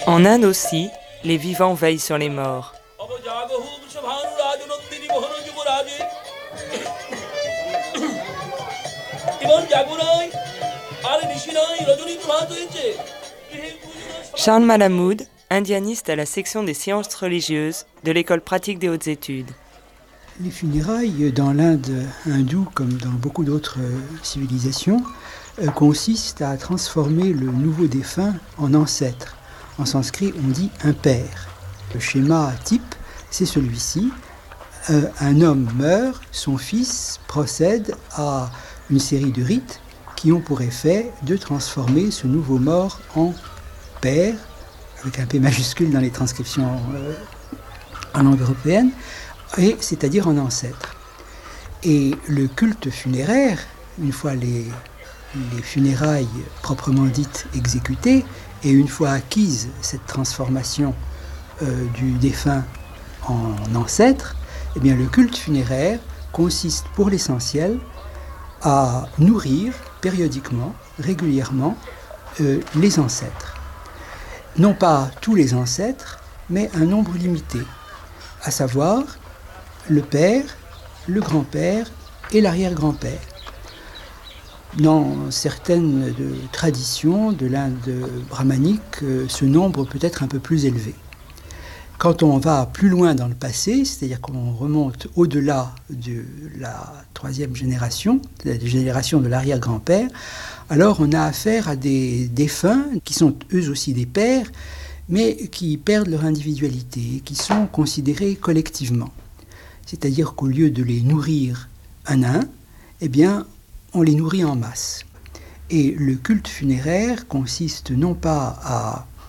En Inde aussi, les vivants veillent sur les morts. Charles Malamud, indianiste à la section des sciences religieuses de l'école pratique des hautes études. Les funérailles dans l'Inde hindoue, comme dans beaucoup d'autres civilisations, consistent à transformer le nouveau défunt en ancêtre. En sanskrit, on dit un père. Le schéma type, c'est celui-ci. Un homme meurt, son fils procède à une série de rites qui ont pour effet de transformer ce nouveau mort en père, avec un P majuscule dans les transcriptions en langue européenne, et c'est-à-dire en ancêtre. Et le culte funéraire, une fois les funérailles proprement dites exécutées, et une fois acquise cette transformation du défunt en ancêtre, eh bien le culte funéraire consiste pour l'essentiel à nourrir périodiquement, régulièrement, les ancêtres. Non pas tous les ancêtres, mais un nombre limité, à savoir le père, le grand-père et l'arrière-grand-père. Dans certaines traditions de l'Inde brahmanique, ce nombre peut être un peu plus élevé. Quand on va plus loin dans le passé, c'est-à-dire qu'on remonte au-delà de la troisième génération, de la génération de l'arrière-grand-père, alors on a affaire à des défunts qui sont eux aussi des pères, mais qui perdent leur individualité, qui sont considérés collectivement. C'est-à-dire qu'au lieu de les nourrir un à un, eh bien, on les nourrit en masse. Et le culte funéraire consiste non pas à